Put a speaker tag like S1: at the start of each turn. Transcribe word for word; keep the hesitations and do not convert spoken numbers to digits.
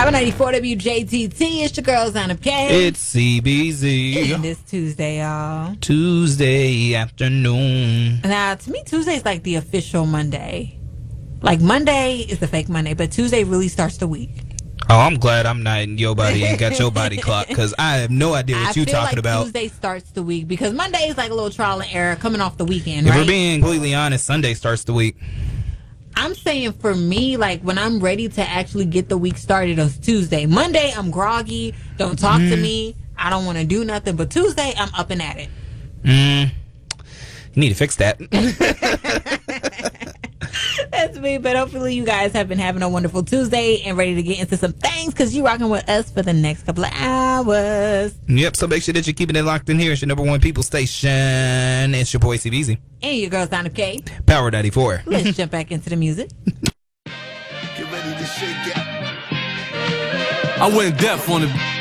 S1: Power ninety-four W J T T. It's your girl, Zana K.
S2: It's C B Z.
S1: And it's Tuesday, y'all.
S2: Tuesday afternoon.
S1: Now, to me, Tuesday is like the official Monday. Like, Monday is the fake Monday, but Tuesday really starts the week.
S2: Oh, I'm glad I'm not in your body and got your body clock, because I have no idea what
S1: I
S2: you're
S1: feel
S2: talking
S1: like
S2: about.
S1: Tuesday starts the week because Monday is like a little trial and error coming off the weekend,
S2: If
S1: right?
S2: we're being completely honest, Sunday starts the week.
S1: I'm saying for me, like when I'm ready to actually get the week started on Tuesday. Monday, I'm groggy. Don't talk mm. to me. I don't want to do nothing. But Tuesday, I'm up and at it.
S2: Mm. You need to fix that.
S1: That's me. But hopefully you guys have been having a wonderful Tuesday and ready to get into some things because you're rocking with us for the next couple of hours.
S2: Yep. So make sure that you're keeping it locked in here. It's your number one people station. It's your boy C B Z.
S1: And your girl, Zana K.
S2: Power ninety-four.
S1: Let's jump back into the music.
S3: Get ready to shake it. I went deaf on it.